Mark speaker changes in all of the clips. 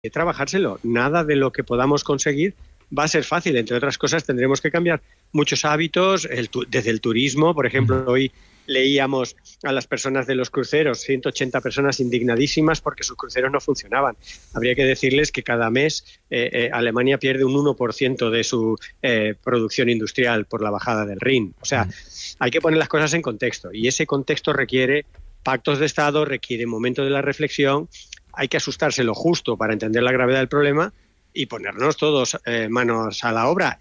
Speaker 1: trabajárselo. Nada de lo que podamos conseguir va a ser fácil. Entre otras cosas, tendremos que cambiar muchos hábitos, desde el turismo. Por ejemplo, hoy leíamos a las personas de los cruceros, 180 personas indignadísimas porque sus cruceros no funcionaban. Habría que decirles que cada mes Alemania pierde un 1% de su producción industrial por la bajada del Rin. O sea, hay que poner las cosas en contexto, y ese contexto requiere pactos de Estado, requiere momento de la reflexión. Hay que asustarse lo justo para entender la gravedad del problema y ponernos todos manos a la obra,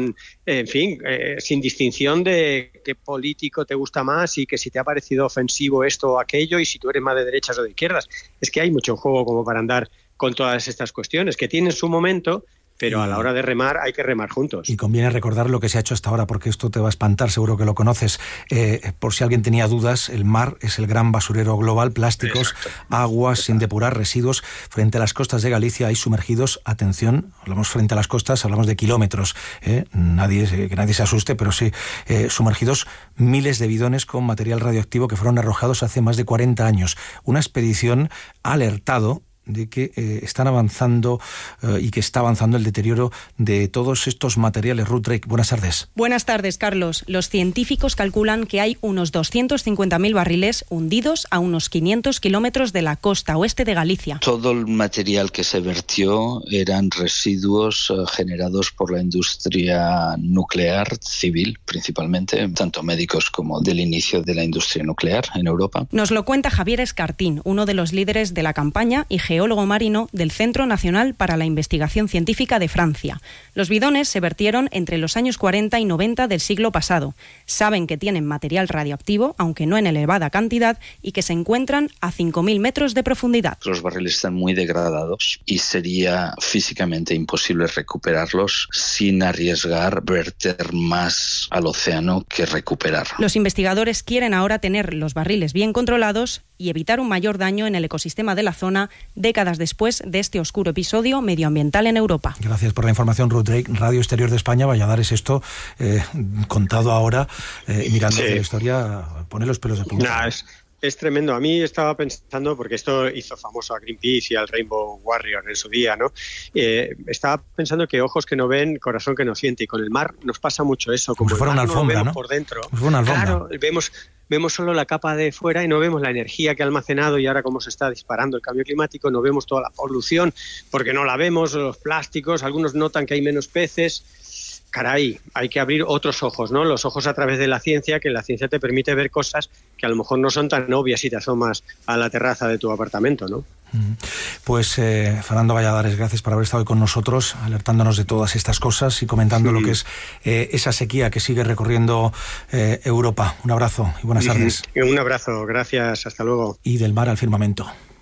Speaker 1: sin distinción de qué político te gusta más y que si te ha parecido ofensivo esto o aquello y si tú eres más de derechas o de izquierdas. Es que hay mucho juego como para andar con todas estas cuestiones, que tienen su momento, pero a la hora de remar hay que remar juntos. Y conviene recordar lo que se ha hecho hasta ahora, porque esto te va a espantar, seguro que lo conoces. Por si alguien tenía dudas, el mar es el gran basurero global, plásticos, aguas sin depurar, residuos. Frente a las costas de Galicia hay sumergidos, atención, hablamos frente a las costas, hablamos de kilómetros, que nadie se asuste, pero sí, sumergidos miles de bidones con material radioactivo que fueron arrojados hace más de 40 años. Una expedición ha alertado de que están avanzando y que está avanzando el deterioro de todos estos materiales. Ruth Drake, buenas tardes.
Speaker 2: Buenas tardes, Carlos. Los científicos calculan que hay unos 250.000 barriles hundidos a unos 500 kilómetros de la costa oeste de Galicia.
Speaker 3: Todo el material que se vertió eran residuos generados por la industria nuclear civil, principalmente, tanto médicos como del inicio de la industria nuclear en Europa.
Speaker 2: Nos lo cuenta Javier Escartín, uno de los líderes de la campaña y geólogo marino del Centro Nacional para la Investigación Científica de Francia. Los bidones se vertieron entre los años 40 y 90 del siglo pasado. Saben que tienen material radioactivo, aunque no en elevada cantidad, y que se encuentran a 5.000 metros de profundidad.
Speaker 3: Los barriles están muy degradados y sería físicamente imposible recuperarlos sin arriesgar verter más al océano que recuperar.
Speaker 2: Los investigadores quieren ahora tener los barriles bien controlados y evitar un mayor daño en el ecosistema de la zona décadas después de este oscuro episodio medioambiental en Europa.
Speaker 4: Gracias por la información, Ruth Drake. Radio Exterior de España, Valladares, esto contado ahora, mirando la historia, pone los pelos de punta.
Speaker 1: Es tremendo. A mí estaba pensando, porque esto hizo famoso a Greenpeace y al Rainbow Warrior en su día, ¿no? Estaba pensando que ojos que no ven, corazón que no siente, y con el mar nos pasa mucho eso.
Speaker 4: Como si fuera una alfombra, ¿no?
Speaker 1: Por dentro.
Speaker 4: Como si fuera una alfombra.
Speaker 1: Claro, vemos solo la capa de fuera y no vemos la energía que ha almacenado, y ahora cómo se está disparando el cambio climático, no vemos toda la polución porque no la vemos, los plásticos, algunos notan que hay menos peces. Caray, hay que abrir otros ojos, ¿no? Los ojos a través de la ciencia, que la ciencia te permite ver cosas que a lo mejor no son tan obvias si te asomas a la terraza de tu apartamento, ¿no?
Speaker 4: Pues Fernando Valladares, gracias por haber estado hoy con nosotros, alertándonos de todas estas cosas y comentando lo que es esa sequía que sigue recorriendo Europa. Un abrazo y buenas tardes.
Speaker 1: Un abrazo, gracias, hasta luego.
Speaker 4: Y del mar al firmamento.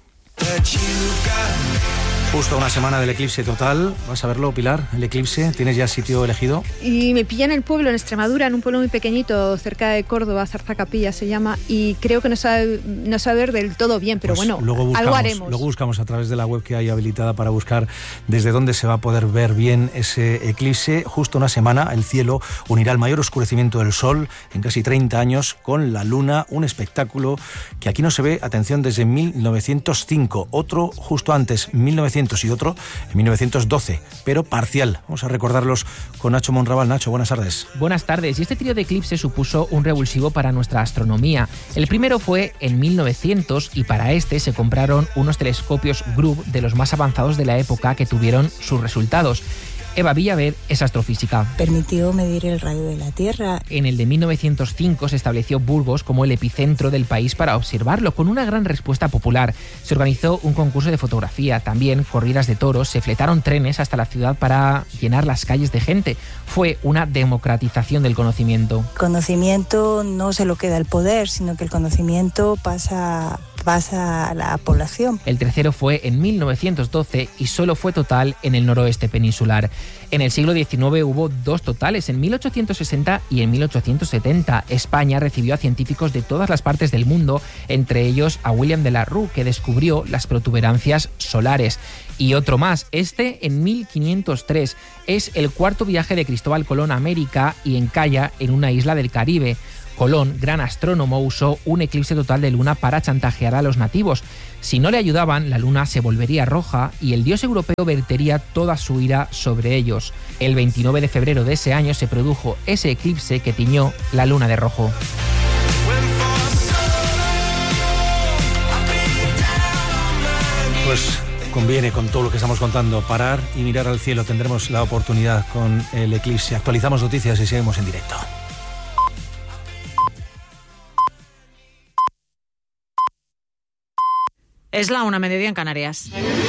Speaker 4: Justo una semana del eclipse total. ¿Vas a verlo, Pilar? El eclipse, ¿tienes ya sitio elegido?
Speaker 5: Y me pilla en el pueblo, en Extremadura, en un pueblo muy pequeñito, cerca de Córdoba, Zarzacapilla se llama, y creo que no sabe ver del todo bien, pero pues bueno, algo haremos.
Speaker 4: Luego buscamos a través de la web que hay habilitada para buscar desde dónde se va a poder ver bien ese eclipse. Justo una semana, el cielo unirá el mayor oscurecimiento del sol en casi 30 años con la luna, un espectáculo que aquí no se ve, atención, desde 1905, otro justo antes, 1900, y otro en 1912, pero parcial. Vamos a recordarlos con Nacho Monraval. Nacho, buenas tardes.
Speaker 6: Buenas tardes. Y este trío de eclipses supuso un revulsivo para nuestra astronomía. El primero fue en 1900 y para este se compraron unos telescopios Grub de los más avanzados de la época que tuvieron sus resultados. Eva Villaver es astrofísica.
Speaker 7: Permitió medir el radio de la Tierra.
Speaker 6: En el de 1905 se estableció Burgos como el epicentro del país para observarlo, con una gran respuesta popular. Se organizó un concurso de fotografía, también corridas de toros, se fletaron trenes hasta la ciudad para llenar las calles de gente. Fue una democratización del conocimiento.
Speaker 7: El conocimiento no se lo queda el poder, sino que el conocimiento pasa a la población.
Speaker 6: El tercero fue en 1912 y solo fue total en el noroeste peninsular. En el siglo XIX hubo dos totales, en 1860 y en 1870. España recibió a científicos de todas las partes del mundo, entre ellos a William de la Rue, que descubrió las protuberancias solares. Y otro más, este en 1503. Es el cuarto viaje de Cristóbal Colón a América y encalla en una isla del Caribe. Colón, gran astrónomo, usó un eclipse total de luna para chantajear a los nativos. Si no le ayudaban, la luna se volvería roja y el dios europeo vertería toda su ira sobre ellos. El 29 de febrero de ese año se produjo ese eclipse que tiñó la luna de rojo.
Speaker 4: Pues conviene, con todo lo que estamos contando, parar y mirar al cielo. Tendremos la oportunidad con el eclipse. Actualizamos noticias y seguimos en directo.
Speaker 8: Es la 1:00 en Canarias.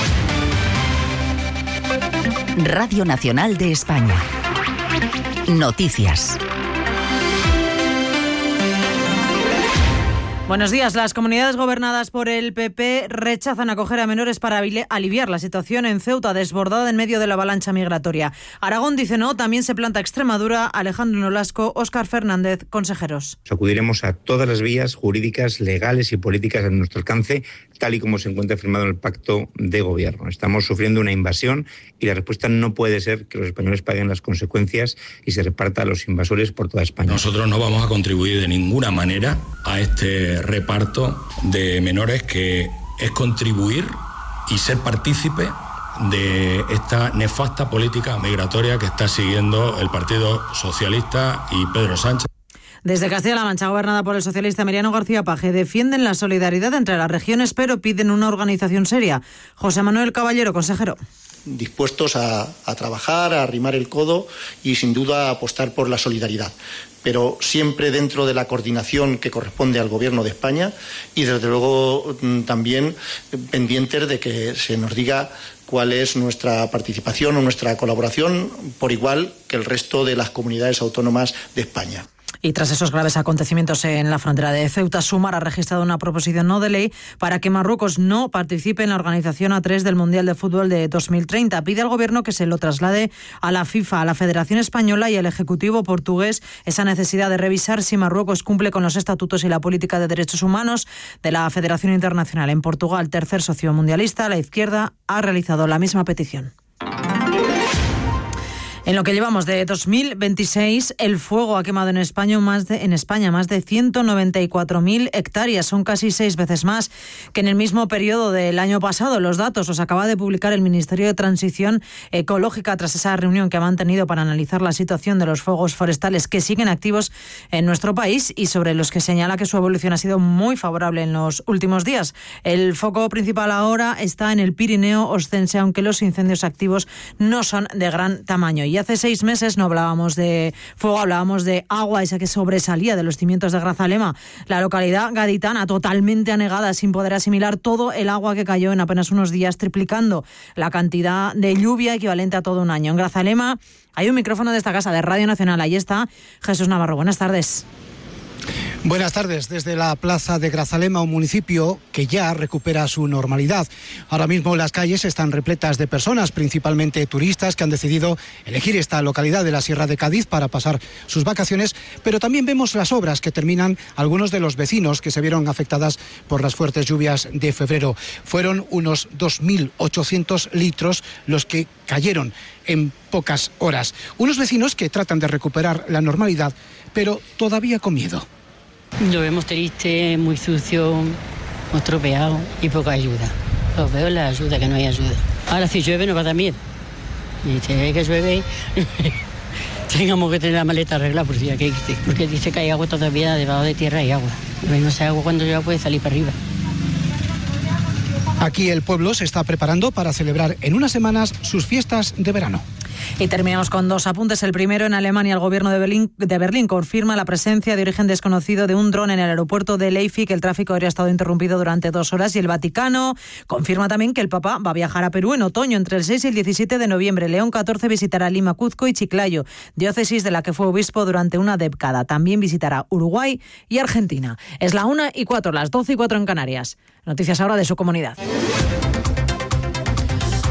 Speaker 9: Radio Nacional de España. Noticias.
Speaker 8: Buenos días. Las comunidades gobernadas por el PP rechazan acoger a menores para aliviar la situación en Ceuta, desbordada en medio de la avalancha migratoria. Aragón dice no, también se planta Extremadura. Alejandro Nolasco, Óscar Fernández, consejeros.
Speaker 10: Acudiremos a todas las vías jurídicas, legales y políticas a nuestro alcance, tal y como se encuentra firmado en el pacto de gobierno. Estamos sufriendo una invasión y la respuesta no puede ser que los españoles paguen las consecuencias y se reparta a los invasores por toda España.
Speaker 11: Nosotros no vamos a contribuir de ninguna manera a este reparto de menores, que es contribuir y ser partícipe de esta nefasta política migratoria que está siguiendo el Partido Socialista y Pedro Sánchez.
Speaker 8: Desde Castilla-La Mancha, gobernada por el socialista Emiliano García Paje, defienden la solidaridad entre las regiones, pero piden una organización seria. José Manuel Caballero, consejero.
Speaker 12: Dispuestos a trabajar, a arrimar el codo y sin duda a apostar por la solidaridad, pero siempre dentro de la coordinación que corresponde al Gobierno de España y desde luego también pendientes de que se nos diga cuál es nuestra participación o nuestra colaboración por igual que el resto de las comunidades autónomas de España.
Speaker 8: Y tras esos graves acontecimientos en la frontera de Ceuta, Sumar ha registrado una proposición no de ley para que Marruecos no participe en la organización A3 del Mundial de Fútbol de 2030. Pide al Gobierno que se lo traslade a la FIFA, a la Federación Española y al Ejecutivo portugués esa necesidad de revisar si Marruecos cumple con los estatutos y la política de derechos humanos de la Federación Internacional. En Portugal, tercer socio mundialista, la izquierda ha realizado la misma petición. En lo que llevamos de 2026, el fuego ha quemado en España más de 194.000 hectáreas. Son casi 6 veces más que en el mismo periodo del año pasado. Los datos los acaba de publicar el Ministerio de Transición Ecológica tras esa reunión que ha mantenido para analizar la situación de los fuegos forestales que siguen activos en nuestro país y sobre los que señala que su evolución ha sido muy favorable en los últimos días. El foco principal ahora está en el Pirineo Ostense, aunque los incendios activos no son de gran tamaño. Y hace 6 meses no hablábamos de fuego, hablábamos de agua, esa que sobresalía de los cimientos de Grazalema. La localidad gaditana totalmente anegada, sin poder asimilar todo el agua que cayó en apenas unos días, triplicando la cantidad de lluvia equivalente a todo un año. En Grazalema hay un micrófono de esta casa, de Radio Nacional. Ahí está Jesús Navarro. Buenas tardes.
Speaker 13: Buenas tardes. Desde la plaza de Grazalema, un municipio que ya recupera su normalidad. Ahora mismo las calles están repletas de personas, principalmente turistas, que han decidido elegir esta localidad de la Sierra de Cádiz para pasar sus vacaciones, pero también vemos las obras que terminan algunos de los vecinos que se vieron afectadas por las fuertes lluvias de febrero. Fueron unos 2.800 litros los que cayeron en pocas horas. Unos vecinos que tratan de recuperar la normalidad, pero todavía con miedo.
Speaker 14: Lo vemos triste, muy sucio, muy estropeado y poca ayuda. Lo veo la ayuda, que no hay ayuda. Ahora si llueve nos va a dar miedo. Y si hay que llueve, tengamos que tener la maleta arreglada porque dice que hay agua todavía, debajo de tierra hay agua. No sé, agua cuando llueva puede salir para arriba.
Speaker 13: Aquí el pueblo se está preparando para celebrar en unas semanas sus fiestas de verano.
Speaker 8: Y terminamos con 2 apuntes. El primero, en Alemania, el gobierno de Berlín confirma la presencia de origen desconocido de un dron en el aeropuerto de Leipzig. El tráfico habría estado interrumpido durante 2 horas. Y el Vaticano confirma también que el Papa va a viajar a Perú en otoño, entre el 6 y el 17 de noviembre. León XIV visitará Lima, Cuzco y Chiclayo, diócesis de la que fue obispo durante una década. También visitará Uruguay y Argentina. Es la 1:04, las 12:04 en Canarias. Noticias ahora de su comunidad.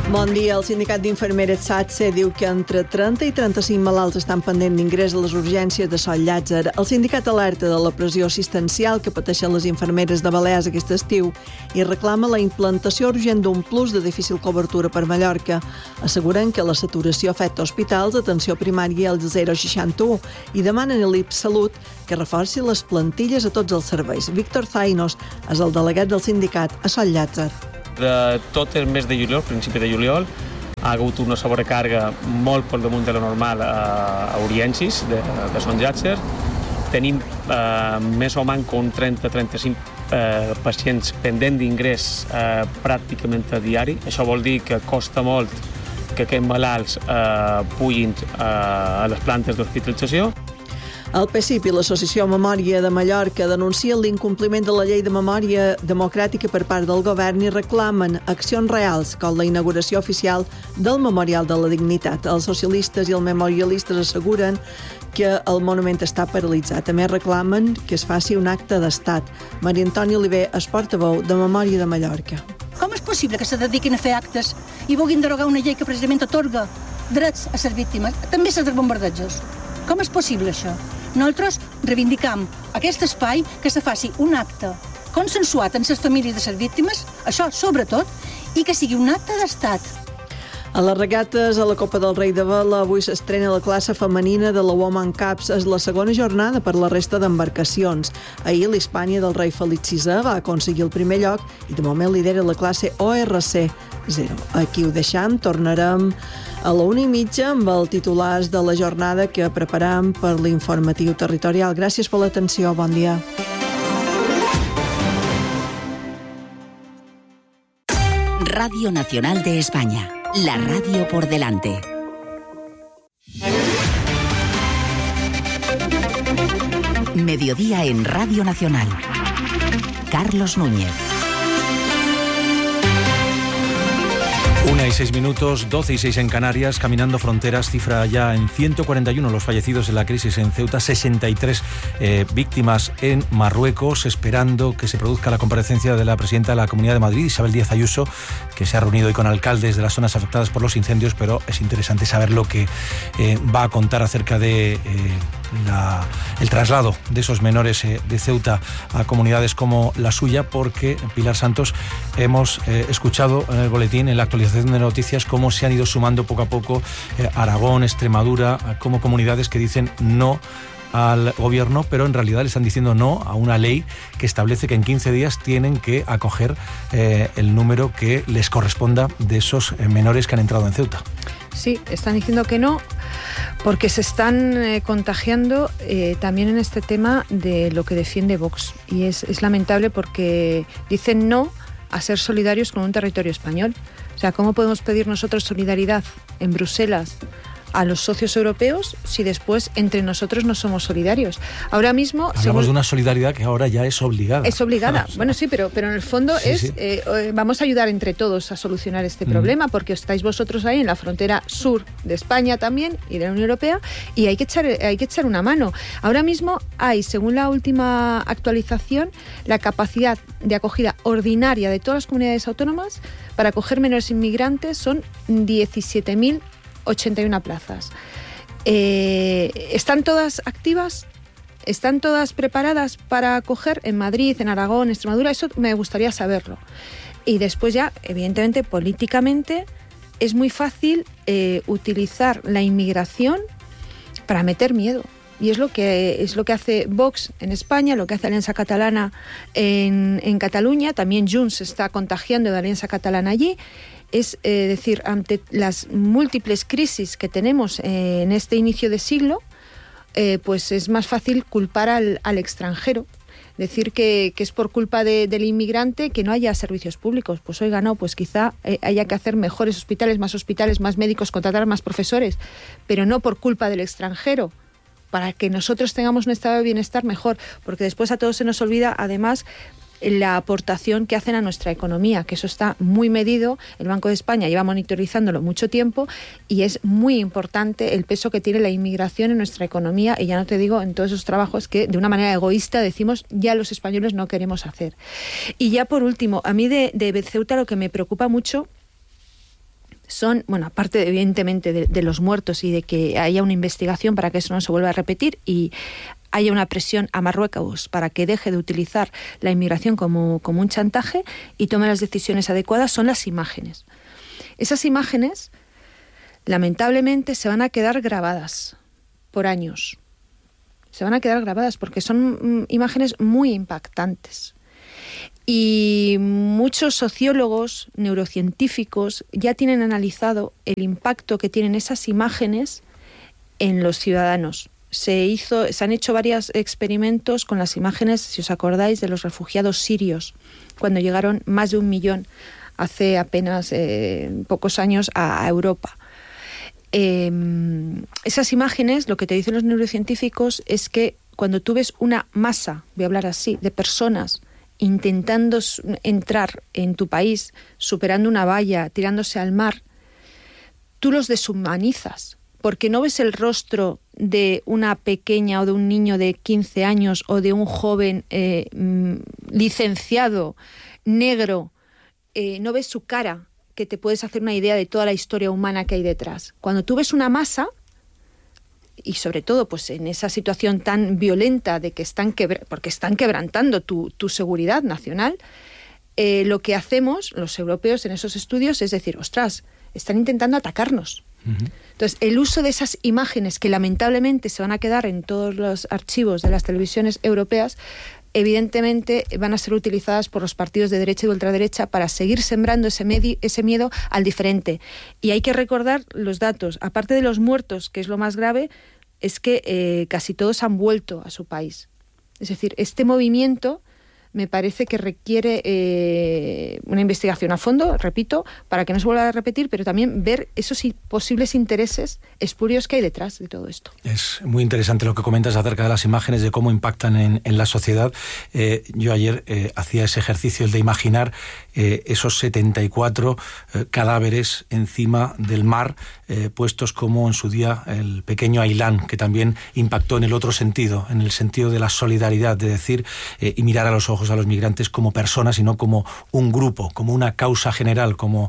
Speaker 15: Bon dia. El sindicat d'infermeres SATSE diu que entre 30 i 35 malalts estan pendents d'ingrés a les urgències de Sol Llàtzer. El sindicat alerta de la pressió assistencial que pateixen les infermeres de Balears aquest estiu i reclama la implantació urgent d'un plus de difícil cobertura per Mallorca. Asseguren que la saturació afecta hospitals d'atenció primària al 061 i demanen a l'IPS Salut que reforci les plantilles a tots els serveis. Víctor Zainos és el delegat del sindicat a Sol Llàtzer.
Speaker 16: De tot el mes de juliol, principi de juliol, ha hagut una sobrecàrrega molt per damunt de la normal a urgències de Son Llàtzer. Tenim més o menys un 30-35 pacients pendents d'ingrés pràcticament a diari. Això vol dir que costa molt que aquests malalts pugin a les plantes d'hospitalització.
Speaker 15: El PSIP i l'Associació Memòria de Mallorca denuncien l'incompliment de la llei de memòria democràtica per part del govern i reclamen accions reals com la inauguració oficial del Memorial de la Dignitat. Els socialistes i els memorialistes asseguren que el monument està paralitzat. També reclamen que es faci un acte d'estat. Maria Antònia Oliver és portaveu de Memòria de Mallorca.
Speaker 17: Com és possible que se dediquin a fer actes i vulguin derogar una llei que precisament atorga drets a les víctimes, també a les bombardejos? Com és possible això? Nosaltres reivindicam aquest espai que se faci un acte consensuat amb les famílies de les víctimes, això sobretot, i que sigui un acte d'estat.
Speaker 15: A les regates a la Copa del Rei de Vela avui s'estrena la classe femenina de la Women Cups. És la segona jornada per la resta d'embarcacions. Ahir l'Hispània del rei Felip VI va aconseguir el primer lloc i de moment lidera la classe ORC 0. Aquí ho deixam, tornarem a la 1:30 amb els titulars de la jornada que preparam per l'informatiu territorial. Gràcies per l'atenció, bon dia.
Speaker 9: Radio Nacional de España. La radio por delante. Mediodía en Radio Nacional. Carlos Núñez.
Speaker 4: 1:06, 12:06 en Canarias, caminando fronteras, cifra ya en 141 los fallecidos en la crisis en Ceuta, 63 víctimas en Marruecos, esperando que se produzca la comparecencia de la presidenta de la Comunidad de Madrid, Isabel Díaz Ayuso, que se ha reunido hoy con alcaldes de las zonas afectadas por los incendios, pero es interesante saber lo que va a contar acerca de el traslado de esos menores de Ceuta a comunidades como la suya, porque, Pilar Santos, hemos escuchado en el boletín, en la actualización de noticias, cómo se han ido sumando poco a poco Aragón, Extremadura, como comunidades que dicen no al gobierno, pero en realidad le están diciendo no a una ley que establece que en 15 días tienen que acoger el número que les corresponda de esos menores que han entrado en Ceuta.
Speaker 5: Sí, están diciendo que no, porque se están contagiando también en este tema de lo que defiende Vox. Y es lamentable porque dicen no a ser solidarios con un territorio español. O sea, ¿cómo podemos pedir nosotros solidaridad en Bruselas a los socios europeos si después entre nosotros no somos solidarios? Ahora mismo
Speaker 4: hablamos de una solidaridad que ahora ya es obligada.
Speaker 5: Es obligada. Bueno, sí, pero en el fondo vamos a ayudar entre todos a solucionar este problema, porque estáis vosotros ahí en la frontera sur de España también y de la Unión Europea, y hay que echar una mano. Ahora mismo hay, según la última actualización, la capacidad de acogida ordinaria de todas las comunidades autónomas para acoger menores inmigrantes son 17.081 plazas. ¿Están todas activas? ¿Están todas preparadas para acoger en Madrid, en Aragón, en Extremadura? Eso me gustaría saberlo. Y después ya, evidentemente, políticamente, es muy fácil utilizar la inmigración para meter miedo. Y es lo que hace Vox en España, lo que hace Alianza Catalana en Cataluña. También Junts se está contagiando de Alianza Catalana allí. Es decir, ante las múltiples crisis que tenemos en este inicio de siglo, pues es más fácil culpar al extranjero. Decir que es por culpa del inmigrante que no haya servicios públicos. Pues oiga, no, pues quizá haya que hacer mejores hospitales, más médicos, contratar más profesores, pero no por culpa del extranjero, para que nosotros tengamos un estado de bienestar mejor, porque después a todos se nos olvida, además, la aportación que hacen a nuestra economía, que eso está muy medido. El Banco de España lleva monitorizándolo mucho tiempo y es muy importante el peso que tiene la inmigración en nuestra economía, y ya no te digo en todos esos trabajos que de una manera egoísta decimos ya los españoles no queremos hacer. Y ya por último, a mí de Ceuta lo que me preocupa mucho, son, bueno, aparte evidentemente de los muertos y de que haya una investigación para que eso no se vuelva a repetir y haya una presión a Marruecos para que deje de utilizar la inmigración como un chantaje y tome las decisiones adecuadas, son las imágenes. Esas imágenes, lamentablemente, se van a quedar grabadas por años. Se van a quedar grabadas porque son imágenes muy impactantes. Y muchos sociólogos, neurocientíficos, ya tienen analizado el impacto que tienen esas imágenes en los ciudadanos. Se han hecho varios experimentos con las imágenes, si os acordáis, de los refugiados sirios, cuando llegaron más de 1 millón hace apenas pocos años a Europa. Esas imágenes, lo que te dicen los neurocientíficos es que cuando tú ves una masa, voy a hablar así, de personas intentando entrar en tu país, superando una valla, tirándose al mar, tú los deshumanizas, porque no ves el rostro de una pequeña o de un niño de 15 años o de un joven licenciado, negro, no ves su cara, que te puedes hacer una idea de toda la historia humana que hay detrás. Cuando tú ves una masa, y sobre todo pues en esa situación tan violenta de que porque están quebrantando tu seguridad nacional, lo que hacemos los europeos en esos estudios es decir, ostras, están intentando atacarnos. Uh-huh. Entonces, el uso de esas imágenes que lamentablemente se van a quedar en todos los archivos de las televisiones europeas, evidentemente van a ser utilizadas por los partidos de derecha y de ultraderecha para seguir sembrando ese miedo al diferente. Y hay que recordar los datos. Aparte de los muertos, que es lo más grave, es que casi todos han vuelto a su país. Es decir, este movimiento me parece que requiere una investigación a fondo, repito, para que no se vuelva a repetir, pero también ver esos posibles intereses espurios que hay detrás de todo esto.
Speaker 4: Es muy interesante lo que comentas acerca de las imágenes, de cómo impactan en la sociedad. Yo ayer hacía ese ejercicio, el de imaginar esos 74 cadáveres encima del mar, puestos como en su día el pequeño Ailán, que también impactó en el otro sentido, en el sentido de la solidaridad, de decir y mirar a los ojos a los migrantes como personas y no como un grupo, como una causa general, como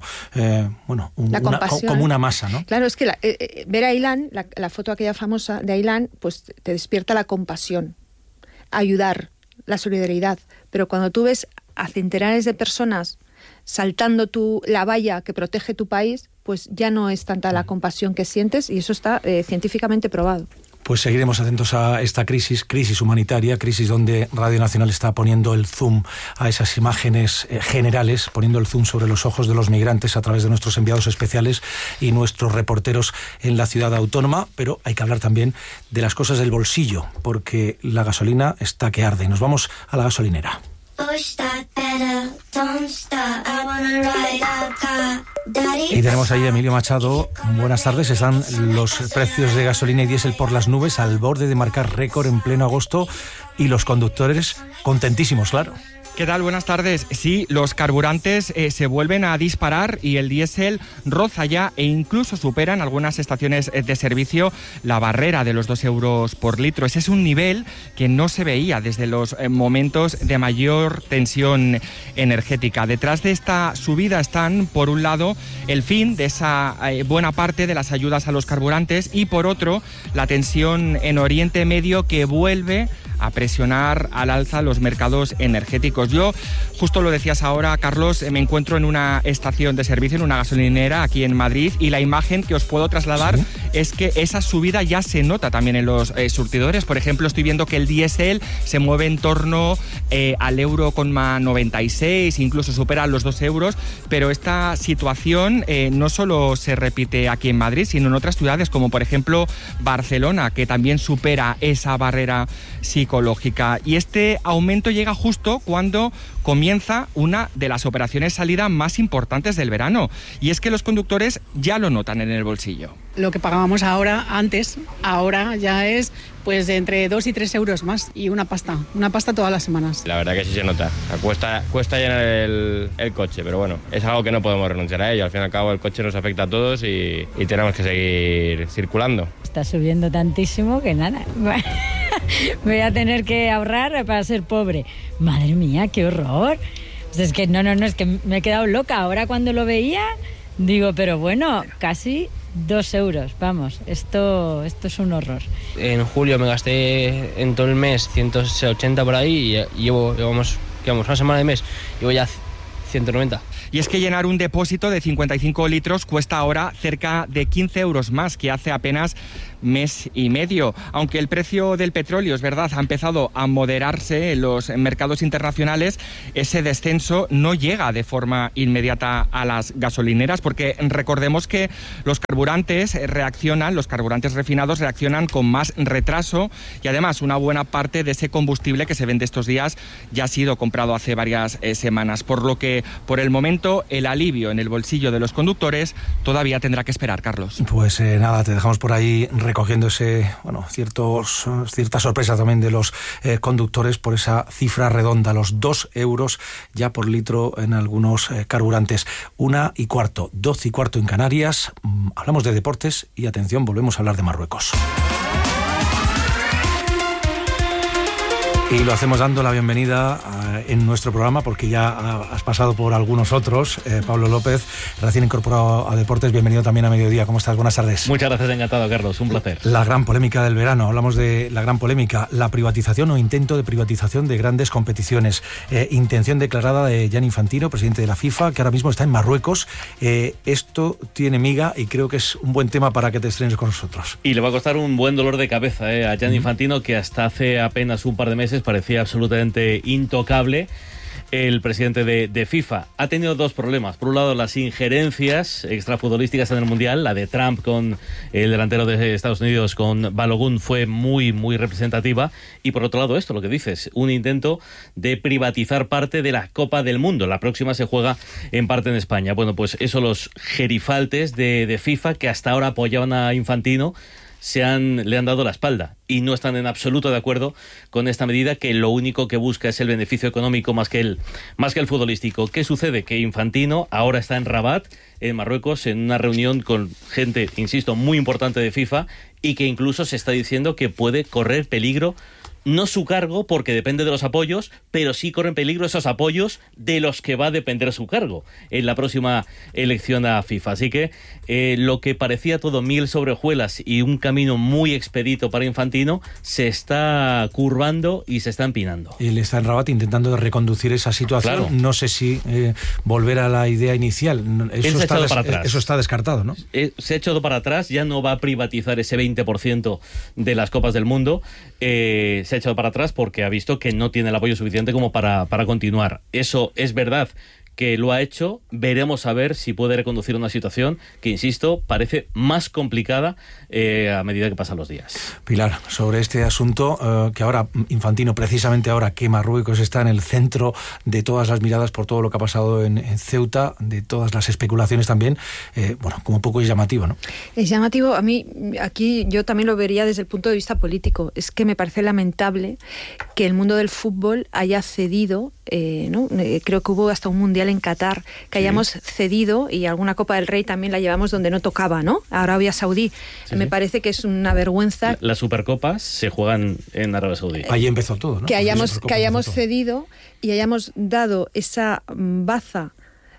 Speaker 4: como una masa, ¿no?
Speaker 5: Claro, es que ver a Ailán, la foto aquella famosa de Ailán, pues te despierta la compasión, ayudar, la solidaridad, pero cuando tú ves a centenares de personas saltando la valla que protege tu país, pues ya no es tanta la compasión que sientes y eso está científicamente probado.
Speaker 4: Pues seguiremos atentos a esta crisis humanitaria, crisis donde Radio Nacional está poniendo el zoom a esas imágenes generales, poniendo el zoom sobre los ojos de los migrantes a través de nuestros enviados especiales y nuestros reporteros en la ciudad autónoma, pero hay que hablar también de las cosas del bolsillo, porque la gasolina está que arde. Nos vamos a la gasolinera. Y tenemos ahí a Emilio Machado. Buenas tardes. Están los precios de gasolina y diésel por las nubes, al borde de marcar récord en pleno agosto, y los conductores contentísimos, claro.
Speaker 18: ¿Qué tal? Buenas tardes. Sí, los carburantes se vuelven a disparar y el diésel roza ya e incluso supera en algunas estaciones de servicio la barrera de los 2 euros por litro. Ese es un nivel que no se veía desde los momentos de mayor tensión energética. Detrás de esta subida están, por un lado, el fin de esa buena parte de las ayudas a los carburantes y, por otro, la tensión en Oriente Medio, que vuelve a presionar al alza los mercados energéticos. Yo, justo lo decías ahora, Carlos, me encuentro en una estación de servicio, en una gasolinera aquí en Madrid, y la imagen que os puedo trasladar es que esa subida ya se nota también en los surtidores. Por ejemplo, estoy viendo que el diésel se mueve en torno al €1,96, incluso supera los 2 euros, pero esta situación no solo se repite aquí en Madrid, sino en otras ciudades, como por ejemplo Barcelona, que también supera esa barrera psicológica. Y este aumento llega justo cuando comienza una de las operaciones salida más importantes del verano. Y es que los conductores ya lo notan en el bolsillo.
Speaker 19: Lo que pagábamos ahora ya es pues de entre 2 y 3 euros más, y una pasta todas las semanas.
Speaker 20: La verdad que sí se nota. Cuesta llenar el coche, pero bueno, es algo que no podemos renunciar a ello. Al fin y al cabo el coche nos afecta a todos y tenemos que seguir circulando.
Speaker 21: Está subiendo tantísimo que nada, voy a tener que ahorrar para ser pobre. Madre mía, qué horror. Es que no, es que me he quedado loca. Ahora cuando lo veía Digo, pero bueno, casi 2 euros, vamos, esto es un horror.
Speaker 3: En julio me gasté en todo el mes 180 por ahí y llevamos una semana de mes, llevo ya 190.
Speaker 18: Y es que llenar un depósito de 55 litros cuesta ahora cerca de 15 euros más que hace apenas mes y medio. Aunque el precio del petróleo, es verdad, ha empezado a moderarse en los mercados internacionales, ese descenso no llega de forma inmediata a las gasolineras, porque recordemos que los carburantes refinados reaccionan con más retraso, y además una buena parte de ese combustible que se vende estos días ya ha sido comprado hace varias semanas, por lo que por el momento el alivio en el bolsillo de los conductores todavía tendrá que esperar, Carlos.
Speaker 4: Pues nada, te dejamos por ahí recogiendo cierta sorpresa también de los conductores por esa cifra redonda, los 2 euros ya por litro en algunos carburantes. 1:15, 12:15 en Canarias. Hablamos de deportes y atención, volvemos a hablar de Marruecos. Y lo hacemos dando la bienvenida en nuestro programa, porque ya has pasado por algunos otros. Pablo López, recién incorporado a Deportes, bienvenido también a Mediodía. ¿Cómo estás? Buenas tardes.
Speaker 22: Muchas gracias, encantado, Carlos, un placer.
Speaker 4: La gran polémica del verano, hablamos de la gran polémica, la privatización o intento de privatización de grandes competiciones. Intención declarada de Gianni Infantino, presidente de la FIFA, que ahora mismo está en Marruecos. Esto tiene miga y creo que es un buen tema para que te estrenes con nosotros.
Speaker 22: Y le va a costar un buen dolor de cabeza a Gianni Infantino, que hasta hace apenas un par de meses parecía absolutamente intocable. El presidente de FIFA ha tenido dos problemas. Por un lado, las injerencias extrafutbolísticas en el Mundial. La de Trump con el delantero de Estados Unidos, con Balogun, fue muy, muy representativa. Y por otro lado, esto, lo que dices, un intento de privatizar parte de la Copa del Mundo. La próxima se juega en parte en España. Bueno, pues eso, los gerifaltes de FIFA, que hasta ahora apoyaban a Infantino, le han dado la espalda y no están en absoluto de acuerdo con esta medida, que lo único que busca es el beneficio económico más que el futbolístico. ¿Qué sucede? Que Infantino ahora está en Rabat, en Marruecos, en una reunión con gente, insisto, muy importante de FIFA, y que incluso se está diciendo que puede correr peligro, no su cargo, porque depende de los apoyos, pero sí corren peligro esos apoyos de los que va a depender su cargo en la próxima elección a FIFA. Así que lo que parecía todo miel sobre hojuelas y un camino muy expedito para Infantino se está curvando y se está empinando.
Speaker 4: Él está en Rabat intentando reconducir esa situación. Claro. No sé si volver a la idea inicial. Eso está descartado, ¿no?
Speaker 22: Se ha echado para atrás, ya no va a privatizar ese 20% de las Copas del Mundo. Se ha echado para atrás porque ha visto que no tiene el apoyo suficiente como para continuar. Eso es verdad que lo ha hecho. Veremos a ver si puede reconducir una situación que, insisto, parece más complicada a medida que pasan los días.
Speaker 4: Pilar, sobre este asunto, que ahora Infantino, precisamente ahora que Marruecos está en el centro de todas las miradas por todo lo que ha pasado en Ceuta, de todas las especulaciones también, como poco es llamativo, ¿no? Es
Speaker 5: llamativo. A mí, aquí yo también lo vería desde el punto de vista político. Es que me parece lamentable que el mundo del fútbol haya cedido, ¿no? Creo que hubo hasta un mundial en Qatar, que hayamos cedido, y alguna Copa del Rey también la llevamos donde no tocaba, ¿no? Arabia Saudí. Me parece que es una vergüenza.
Speaker 22: Las Supercopas se juegan en Arabia Saudí.
Speaker 4: Ahí empezó todo, ¿no?
Speaker 5: Que hayamos cedido y hayamos dado esa baza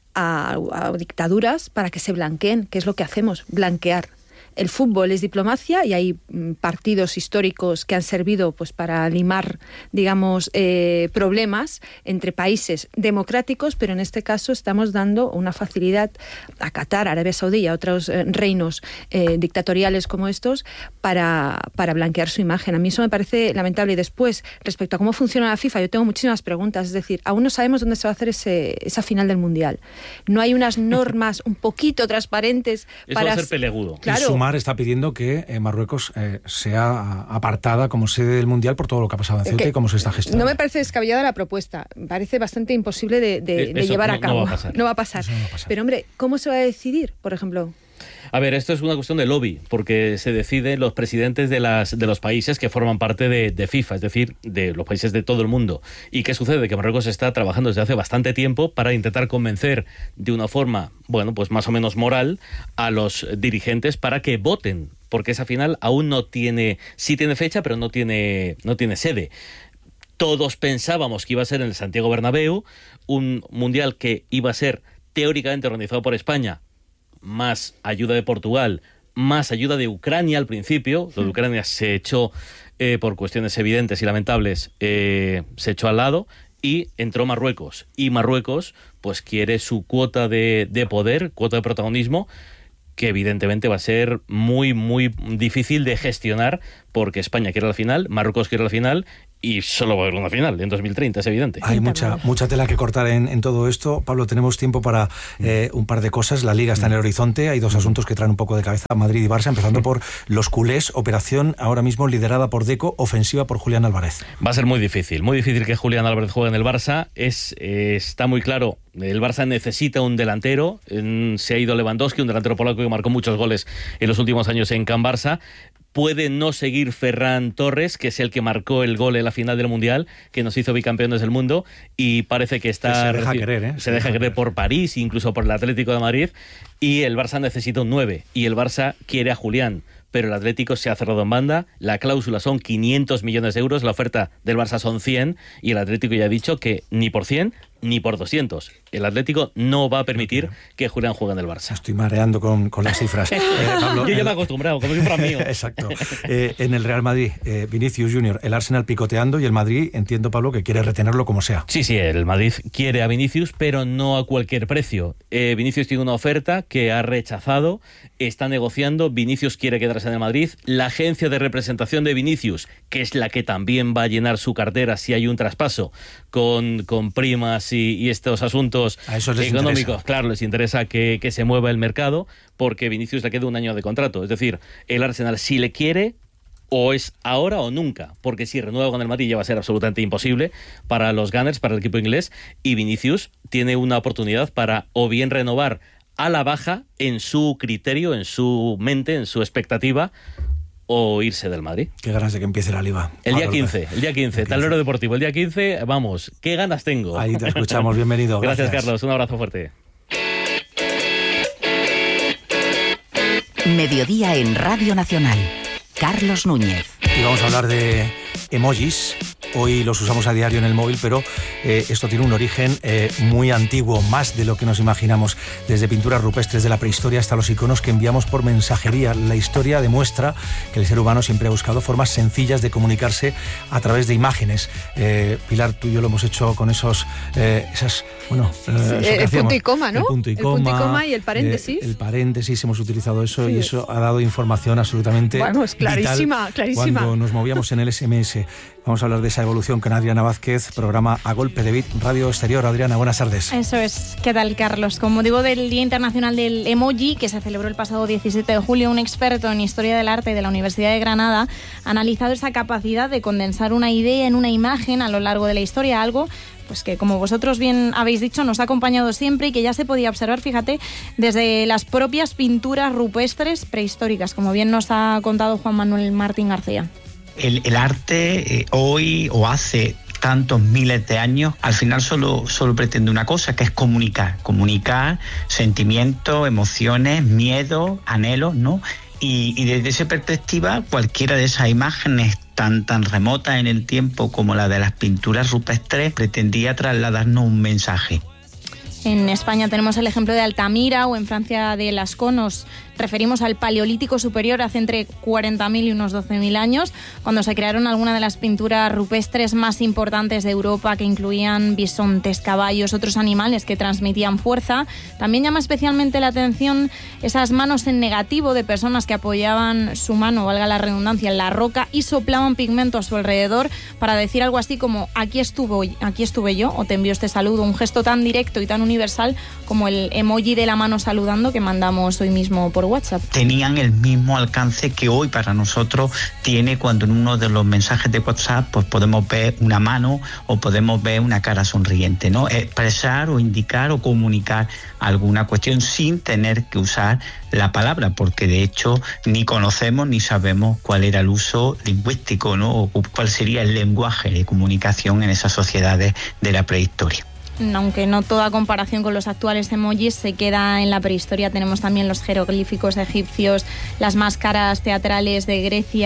Speaker 5: a dictaduras para que se blanqueen, que es lo que hacemos, blanquear. El fútbol es diplomacia y hay partidos históricos que han servido pues para limar, digamos, problemas entre países democráticos, pero en este caso estamos dando una facilidad a Qatar, a Arabia Saudí y a otros reinos dictatoriales como estos para blanquear su imagen. A mí eso me parece lamentable. Y después, respecto a cómo funciona la FIFA, yo tengo muchísimas preguntas. Es decir, aún no sabemos dónde se va a hacer esa final del Mundial. No hay unas normas un poquito transparentes para...
Speaker 22: Eso va a ser peleagudo.
Speaker 5: Claro.
Speaker 4: Está pidiendo que Marruecos sea apartada como sede del Mundial por todo lo que ha pasado en Ceuta y cómo se está gestionando.
Speaker 5: No me parece descabellada la propuesta, me parece bastante imposible de llevar a cabo. No va a pasar. Pero hombre, ¿cómo se va a decidir, por ejemplo?
Speaker 22: A ver, esto es una cuestión de lobby, porque se deciden los presidentes de los países que forman parte de FIFA, es decir, de los países de todo el mundo. ¿Y qué sucede? Que Marruecos está trabajando desde hace bastante tiempo para intentar convencer de una forma, pues más o menos moral, a los dirigentes para que voten, porque esa final aún sí tiene fecha, pero no tiene sede. Todos pensábamos que iba a ser en el Santiago Bernabéu, un mundial que iba a ser teóricamente organizado por España, más ayuda de Portugal, más ayuda de Ucrania al principio. Lo de Ucrania se echó, por cuestiones evidentes y lamentables, se echó al lado, y entró Marruecos. Y Marruecos pues quiere su cuota de poder, cuota de protagonismo, que evidentemente va a ser muy, muy difícil de gestionar, porque España quiere la final, Marruecos quiere la final, y solo va a haber una final en 2030, es evidente.
Speaker 4: Hay mucha tela que cortar en todo esto. Pablo, tenemos tiempo para un par de cosas. La Liga está en el horizonte. Hay dos asuntos que traen un poco de cabeza: Madrid y Barça, empezando por los culés. Operación ahora mismo liderada por Deco, ofensiva por Julián Álvarez.
Speaker 22: Va a ser muy difícil que Julián Álvarez juegue en el Barça. Está muy claro, el Barça necesita un delantero. Se ha ido Lewandowski, un delantero polaco que marcó muchos goles en los últimos años en Can Barça. Puede no seguir Ferran Torres, que es el que marcó el gol en la final del Mundial, que nos hizo bicampeones del mundo, y parece que está...
Speaker 4: Se deja querer,
Speaker 22: Se deja querer por París, incluso por el Atlético de Madrid, y el Barça necesita un 9, y el Barça quiere a Julián, pero el Atlético se ha cerrado en banda. La cláusula son 500 millones de euros, la oferta del Barça son 100, y el Atlético ya ha dicho que ni por 100 ni por 200. El Atlético no va a permitir que Julián juegue en el Barça.
Speaker 4: Estoy mareando con las cifras.
Speaker 22: Pablo, yo ya me he acostumbrado, como si fuera mío.
Speaker 4: Exacto. En el Real Madrid, Vinicius Junior, el Arsenal picoteando, y el Madrid, entiendo, Pablo, que quiere retenerlo como sea.
Speaker 22: Sí, el Madrid quiere a Vinicius, pero no a cualquier precio. Vinicius tiene una oferta que ha rechazado, está negociando. Vinicius quiere quedarse en el Madrid. La agencia de representación de Vinicius, que es la que también va a llenar su cartera si hay un traspaso con primas y estos asuntos económicos, interesa. Claro, les interesa que se mueva el mercado, porque Vinicius le queda un año de contrato. Es decir, el Arsenal, si le quiere, o es ahora o nunca, porque si renueva con el Madrid ya va a ser absolutamente imposible para los Gunners, para el equipo inglés, y Vinicius tiene una oportunidad para o bien renovar a la baja en su criterio, en su mente, en su expectativa, o irse del Madrid.
Speaker 4: Qué ganas de que empiece la Liga.
Speaker 22: El día 15, Tablero Deportivo, el día 15, vamos, qué ganas tengo.
Speaker 4: Ahí te escuchamos, bienvenido.
Speaker 22: Gracias, Carlos, un abrazo fuerte.
Speaker 9: Mediodía en Radio Nacional. Carlos Núñez.
Speaker 4: Y vamos a hablar de emojis. Hoy los usamos a diario en el móvil, pero esto tiene un origen muy antiguo, más de lo que nos imaginamos. Desde pinturas rupestres de la prehistoria hasta los iconos que enviamos por mensajería. La historia demuestra que el ser humano siempre ha buscado formas sencillas de comunicarse a través de imágenes. Pilar, tú y yo lo hemos hecho con el
Speaker 5: punto y coma, ¿no?
Speaker 4: El punto y coma
Speaker 5: y el paréntesis.
Speaker 4: El paréntesis, hemos utilizado eso, y eso ha dado información absolutamente
Speaker 5: clarísima.
Speaker 4: Cuando nos movíamos en el SMS. Vamos a hablar de esa evolución con Adriana Vázquez, programa A Golpe de Beat, Radio Exterior. Adriana, buenas tardes.
Speaker 1: Eso es. ¿Qué tal, Carlos? Con motivo del Día Internacional del Emoji, que se celebró el pasado 17 de julio, un experto en Historia del Arte de la Universidad de Granada ha analizado esa capacidad de condensar una idea en una imagen a lo largo de la historia, algo pues que, como vosotros bien habéis dicho, nos ha acompañado siempre y que ya se podía observar, fíjate, desde las propias pinturas rupestres prehistóricas, como bien nos ha contado Juan Manuel Martín García.
Speaker 2: El arte hoy o hace tantos miles de años, al final solo pretende una cosa, que es comunicar sentimientos, emociones, miedos, anhelos, ¿no? Y desde esa perspectiva, cualquiera de esas imágenes tan remotas en el tiempo como la de las pinturas rupestres pretendía trasladarnos un mensaje.
Speaker 1: En España tenemos el ejemplo de Altamira, o en Francia de Lascaux. Nos referimos al Paleolítico Superior, hace entre 40.000 y unos 12.000 años, cuando se crearon algunas de las pinturas rupestres más importantes de Europa, que incluían bisontes, caballos, otros animales que transmitían fuerza. También llama especialmente la atención esas manos en negativo de personas que apoyaban su mano, valga la redundancia, en la roca y soplaban pigmento a su alrededor para decir algo así como aquí estuve yo, o te envío este saludo, un gesto tan directo y tan universal como el emoji de la mano saludando que mandamos hoy mismo por WhatsApp.
Speaker 2: Tenían el mismo alcance que hoy para nosotros tiene cuando en uno de los mensajes de WhatsApp pues podemos ver una mano o podemos ver una cara sonriente, ¿no? Expresar o indicar o comunicar alguna cuestión sin tener que usar la palabra, porque de hecho ni conocemos ni sabemos cuál era el uso lingüístico, ¿no? O cuál sería el lenguaje de comunicación en esas sociedades de la prehistoria.
Speaker 1: Aunque no toda comparación con los actuales emojis se queda en la prehistoria. Tenemos también los jeroglíficos egipcios, las máscaras teatrales de Grecia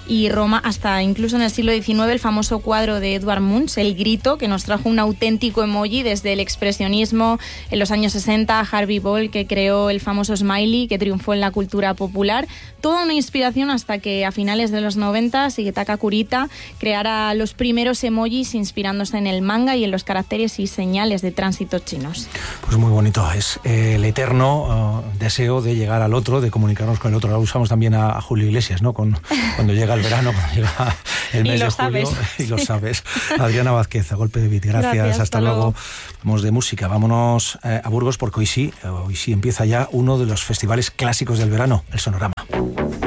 Speaker 1: y Roma, hasta incluso en el siglo XIX, el famoso cuadro de Edvard Munch, El Grito, que nos trajo un auténtico emoji desde el expresionismo en los años 60, Harvey Ball, que creó el famoso smiley, que triunfó en la cultura popular. Toda una inspiración hasta que a finales de los 90 Shigetaka Kurita creara los primeros emojis inspirándose en el manga y en los caracteres y señales de tránsito chinos.
Speaker 4: Pues muy bonito, es el eterno deseo de llegar al otro, de comunicarnos con el otro. Ahora usamos también a Julio Iglesias, ¿no? Cuando llega el verano, cuando llega el mes de julio, y lo sabes. Adriana Vázquez, a golpe de beat, gracias, hasta luego. Vamos de música, vámonos a Burgos, porque hoy sí empieza ya uno de los festivales clásicos del verano, el Sonorama.